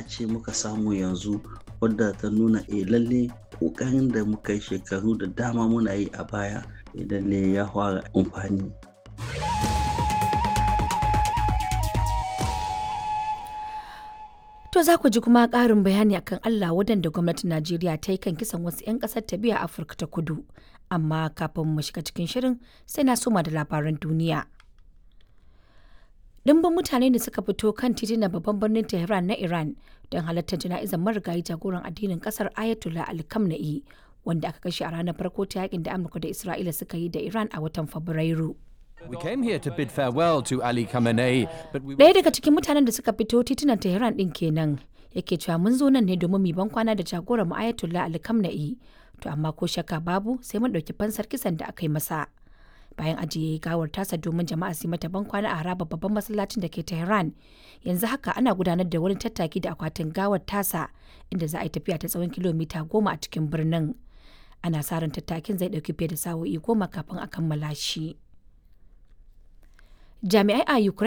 daraja ce muka samu yanzu wadda ta nuna lalle ƙoƙarin da muka yi shekaru da dama muna yi a baya lalle ya fara amfani. To za ku ji kuma ƙarin bayani akan Allah wadanda gwamnatin Najeriya ta yi kan kisan wasu 'yan ƙasar ta biyu a Afirka ta Kudu. Amma kafin mu shiga cikin shirin sai na soma da labaran duniya. Dimbin mutane da suka fito kan titunan babban birnin Tehran na Iran don halartar jana'izar marigayi jagoran addinin kasar Ayatollah Ali Khamenei wanda aka kashe a ranar farko ta yakin da Amurka da Isra'ila suka yi da Iran a watan Fabrairu. We came here to bid farewell to Ali Khamenei, but we Ɗaya daga cikin mutanen da suka fito titunan Tehran ɗin kenan yake cewa mun zo nan ne domin mu ban kwana da jagoran mu Ayatollah Ali Khamenei, to amma ko shakka babu sai mun ɗauki fansar kisan da aka yi masa. Bayan ajiye gawar tasa domin jama'a su mata ban kwana a harabar babban masallacin da ke Tehran, yanzu haka ana gudanar da wani tattaki da akwatin gawar tasa inda za a yi tafiya ta tsawon kilomita 10 a cikin birnin. Ana sa ran tattakin zai ɗauki fiye da sa'o'i 10 kafin a kammala shi. Jami'ai a Ukraine